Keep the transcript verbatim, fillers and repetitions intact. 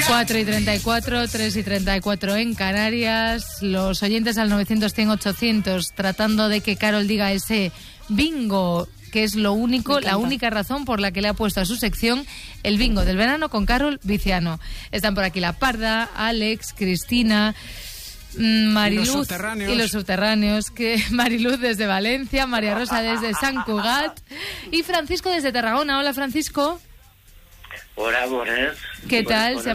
cuatro y treinta y cuatro, tres y treinta y cuatro en Canarias. Los oyentes al novecientos, cien, ochocientos tratando de que Carol diga ese bingo, que es lo único, la única razón por la que le ha puesto a su sección el bingo del verano con Carol Viciano. Están por aquí La Parda, Alex, Cristina, Mariluz y los subterráneos, y los subterráneos que Mariluz desde Valencia, María Rosa desde San Cugat y Francisco desde Tarragona. Hola, Francisco. Hola, buenas. ¿Qué tal? Buenas, buenas.